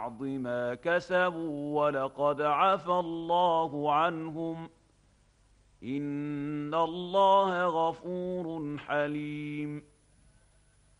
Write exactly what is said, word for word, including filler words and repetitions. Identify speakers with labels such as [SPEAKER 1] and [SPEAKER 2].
[SPEAKER 1] بعض ما كسبوا ولقد عفى الله عنهم إن الله غفور حليم